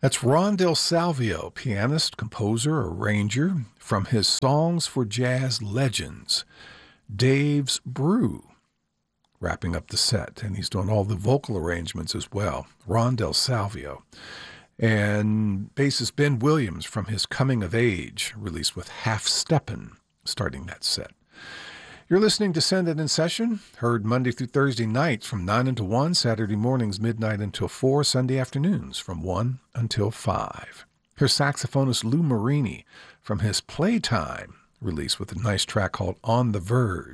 That's Ron Del Salvio, pianist, composer, arranger, from his Songs for Jazz Legends. Dave's Brew, wrapping up the set, and he's doing all the vocal arrangements as well. Ron Del Salvio. And bassist Ben Williams from his Coming of Age, released with Half Steppin', starting that set. You're listening to Send It in Session, heard Monday through Thursday nights from 9 until 1, Saturday mornings midnight until 4, Sunday afternoons from 1 until 5. Here's saxophonist Lou Marini from his Playtime release with a nice track called On the Verge.